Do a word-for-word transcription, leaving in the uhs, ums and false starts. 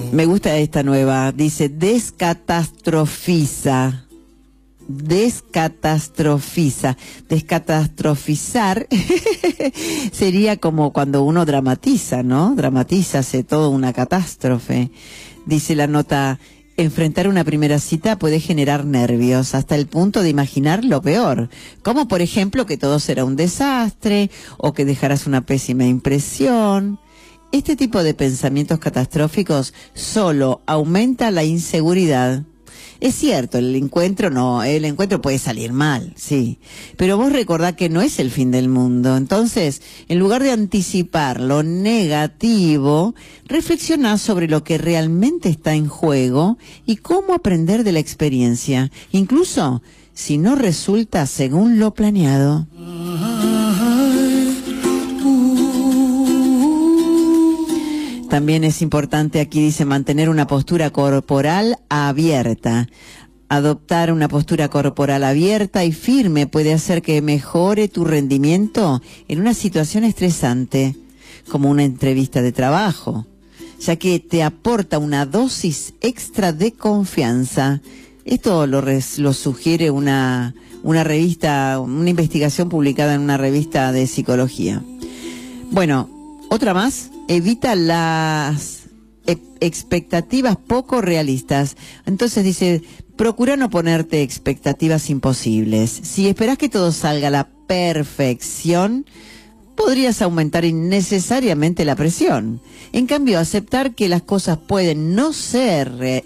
Me gusta esta nueva, dice descatastrofiza. Descatastrofiza. Descatastrofizar sería como cuando uno dramatiza, ¿no? Dramatiza, hace todo una catástrofe. Dice la nota, enfrentar una primera cita puede generar nervios hasta el punto de imaginar lo peor, como por ejemplo que todo será un desastre o que dejarás una pésima impresión. Este tipo de pensamientos catastróficos solo aumenta la inseguridad. Es cierto, el encuentro no, el encuentro puede salir mal, sí, pero vos recordá que no es el fin del mundo. Entonces, en lugar de anticipar lo negativo, reflexioná sobre lo que realmente está en juego y cómo aprender de la experiencia, incluso si no resulta según lo planeado. También es importante, aquí dice, mantener una postura corporal abierta. Adoptar una postura corporal abierta y firme puede hacer que mejore tu rendimiento en una situación estresante, como una entrevista de trabajo, ya que te aporta una dosis extra de confianza. Esto lo, res, lo sugiere una, una revista, una investigación publicada en una revista de psicología. Bueno, otra más. Evita las expectativas poco realistas. Entonces dice, procura no ponerte expectativas imposibles. Si esperás que todo salga a la perfección, podrías aumentar innecesariamente la presión. En cambio, aceptar que las cosas pueden no ser re